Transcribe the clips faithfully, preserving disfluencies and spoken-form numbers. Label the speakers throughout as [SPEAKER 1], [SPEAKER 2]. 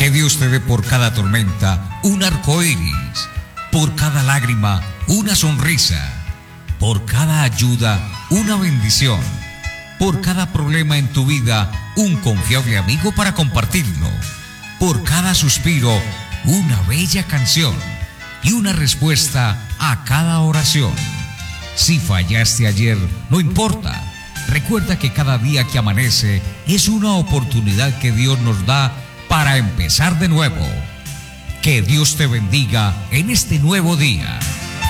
[SPEAKER 1] Que Dios te dé por cada tormenta un arco iris, por cada lágrima una sonrisa, por cada ayuda una bendición, por cada problema en tu vida un confiable amigo para compartirlo, por cada suspiro una bella canción y una respuesta a cada oración. Si fallaste ayer, no importa. Recuerda que cada día que amanece es una oportunidad que Dios nos da para empezar de nuevo. Que Dios te bendiga en este nuevo día.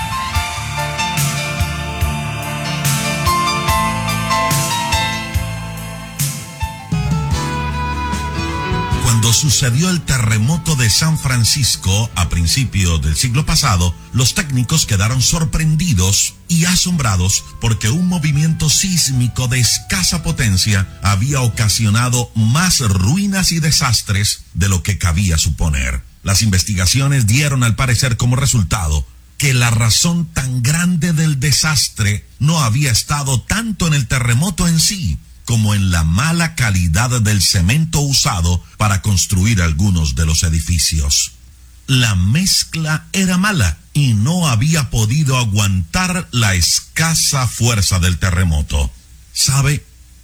[SPEAKER 2] Cuando sucedió el terremoto de San Francisco a principios del siglo pasado, los técnicos quedaron sorprendidos y asombrados porque un movimiento sísmico de escasa potencia había ocasionado más ruinas y desastres de lo que cabía suponer. Las investigaciones dieron al parecer como resultado que la razón tan grande del desastre no había estado tanto en el terremoto en sí, como en la mala calidad del cemento usado para construir algunos de los edificios. La mezcla era mala y no había podido aguantar la escasa fuerza del terremoto. ¿Sabe?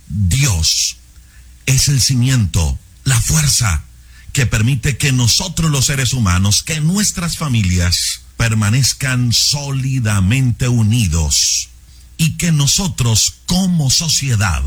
[SPEAKER 2] Dios es el cimiento, la fuerza que permite que nosotros los seres humanos, que nuestras familias permanezcan sólidamente unidos y que nosotros como sociedad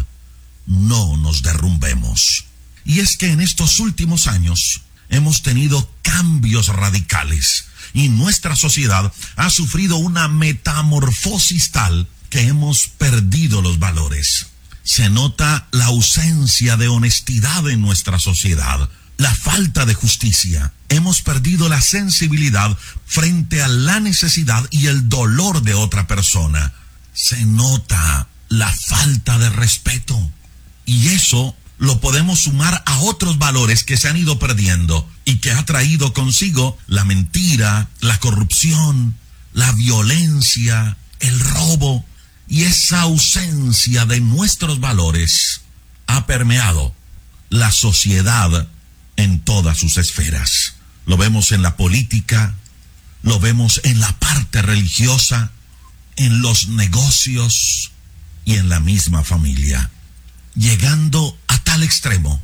[SPEAKER 2] no nos derrumbemos. Y es que en estos últimos años hemos tenido cambios radicales y nuestra sociedad ha sufrido una metamorfosis tal que hemos perdido los valores. Se nota la ausencia de honestidad en nuestra sociedad, la falta de justicia. Hemos perdido la sensibilidad frente a la necesidad y el dolor de otra persona. Se nota la falta de respeto. Y eso lo podemos sumar a otros valores que se han ido perdiendo y que ha traído consigo la mentira, la corrupción, la violencia, el robo. Y esa ausencia de nuestros valores ha permeado la sociedad en todas sus esferas. Lo vemos en la política, lo vemos en la parte religiosa, en los negocios y en la misma familia. Llegando a tal extremo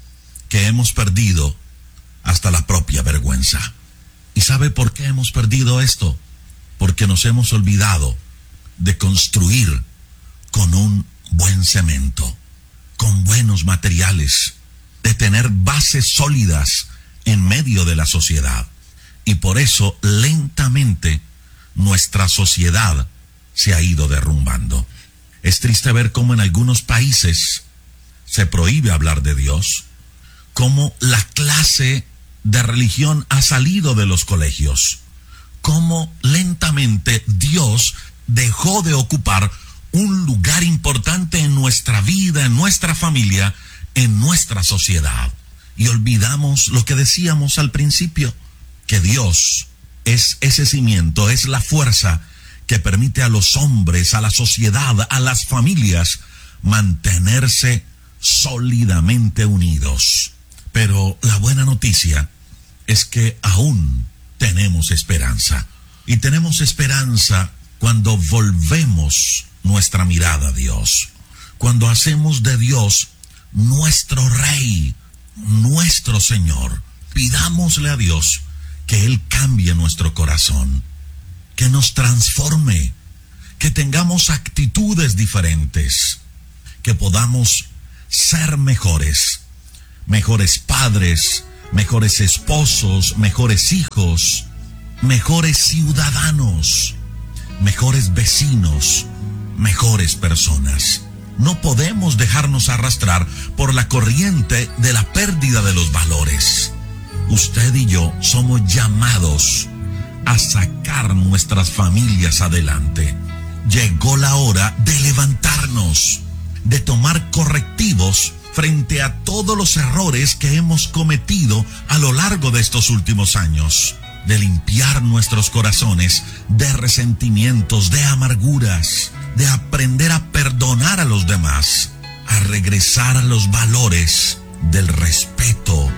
[SPEAKER 2] que hemos perdido hasta la propia vergüenza. ¿Y sabe por qué hemos perdido esto? Porque nos hemos olvidado de construir con un buen cemento, con buenos materiales, de tener bases sólidas en medio de la sociedad. Y por eso lentamente nuestra sociedad se ha ido derrumbando. Es triste ver cómo en algunos países se prohíbe hablar de Dios, cómo la clase de religión ha salido de los colegios, cómo lentamente Dios dejó de ocupar un lugar importante en nuestra vida, en nuestra familia, en nuestra sociedad. Y olvidamos lo que decíamos al principio, que Dios es ese cimiento, es la fuerza que permite a los hombres, a la sociedad, a las familias, mantenerse sólidamente unidos. Pero la buena noticia es que aún tenemos esperanza. Y tenemos esperanza cuando volvemos nuestra mirada a Dios. Cuando hacemos de Dios nuestro Rey, nuestro Señor. Pidámosle a Dios que Él cambie nuestro corazón, que nos transforme, que tengamos actitudes diferentes, que podamos ser mejores, mejores padres, mejores esposos, mejores hijos, mejores ciudadanos, mejores vecinos, mejores personas. No podemos dejarnos arrastrar por la corriente de la pérdida de los valores. Usted y yo somos llamados a sacar nuestras familias adelante. Llegó la hora de levantarnos, de tomar correctivos frente a todos los errores que hemos cometido a lo largo de estos últimos años, de limpiar nuestros corazones de resentimientos, de amarguras, de aprender a perdonar a los demás, a regresar a los valores del respeto,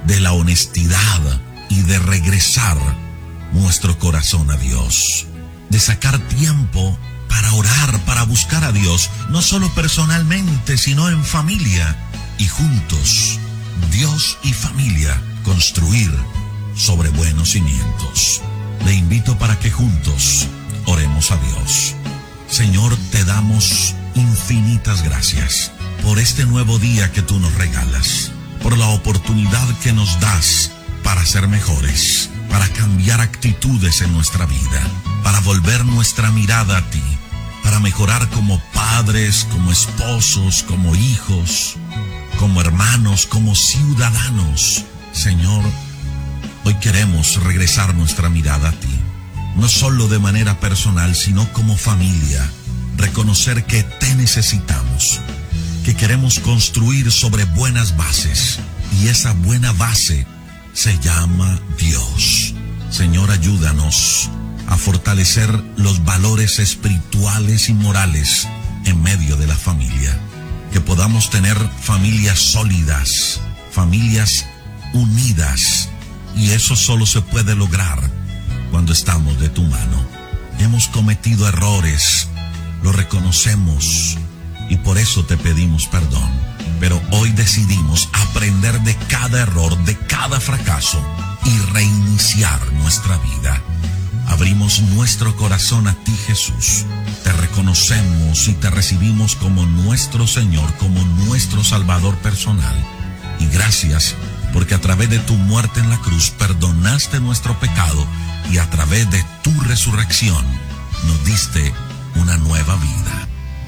[SPEAKER 2] de la honestidad y de regresar nuestro corazón a Dios, de sacar tiempo para orar, para buscar a Dios, no solo personalmente, sino en familia, y juntos, Dios y familia, construir sobre buenos cimientos. Le invito para que juntos oremos a Dios. Señor, te damos infinitas gracias por este nuevo día que tú nos regalas, por la oportunidad que nos das para ser mejores, para cambiar actitudes en nuestra vida, para volver nuestra mirada a ti, para mejorar como padres, como esposos, como hijos, como hermanos, como ciudadanos. Señor, hoy queremos regresar nuestra mirada a ti, no solo de manera personal, sino como familia, reconocer que te necesitamos, que queremos construir sobre buenas bases, y esa buena base se llama Dios. Señor, ayúdanos a fortalecer los valores espirituales y morales en medio de la familia, que podamos tener familias sólidas, familias unidas, y eso solo se puede lograr cuando estamos de tu mano. Hemos cometido errores, lo reconocemos, y por eso te pedimos perdón, pero hoy decidimos aprender de cada error, de cada fracaso, y reiniciar nuestra vida. Abrimos nuestro corazón a ti, Jesús. Te reconocemos y te recibimos como nuestro Señor, como nuestro Salvador personal. Y gracias porque a través de tu muerte en la cruz perdonaste nuestro pecado, y a través de tu resurrección nos diste una nueva vida.